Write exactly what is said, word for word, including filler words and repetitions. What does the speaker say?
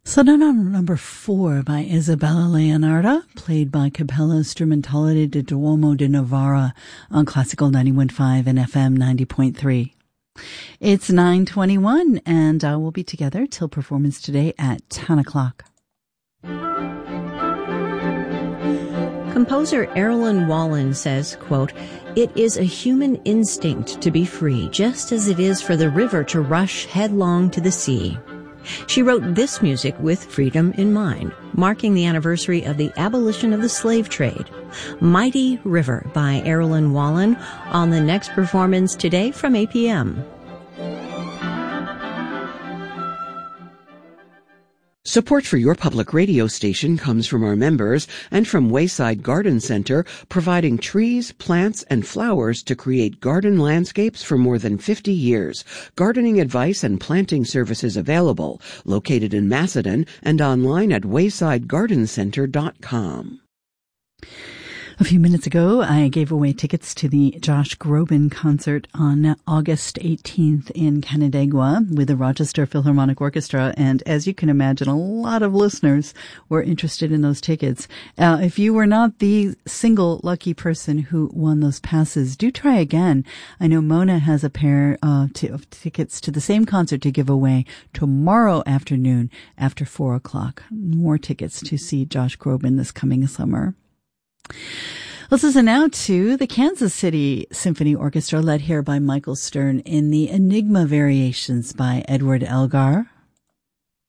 Sonata number four by Isabella Leonarda, played by Cappella Strumentale del Duomo di Novara on Classical ninety-one point five and F M ninety point three. It's nine twenty-one, and uh, we'll be together till performance today at ten o'clock. Composer Erilyn Wallen says, quote, "It is a human instinct to be free, just as it is for the river to rush headlong to the sea." She wrote this music with freedom in mind, marking the anniversary of the abolition of the slave trade. Mighty River by Erilyn Wallen on the next performance today from eight p.m. Support for your public radio station comes from our members and from Wayside Garden Center, providing trees, plants, and flowers to create garden landscapes for more than fifty years. Gardening advice and planting services available. Located in Macedon and online at wayside garden center dot com. A few minutes ago, I gave away tickets to the Josh Groban concert on August eighteenth in Canandaigua with the Rochester Philharmonic Orchestra. And as you can imagine, a lot of listeners were interested in those tickets. Uh, if you were not the single lucky person who won those passes, do try again. I know Mona has a pair uh, to, of tickets to the same concert to give away tomorrow afternoon after four o'clock. More tickets to see Josh Groban this coming summer. Let's listen now to the Kansas City Symphony Orchestra, led here by Michael Stern in the Enigma Variations by Edward Elgar.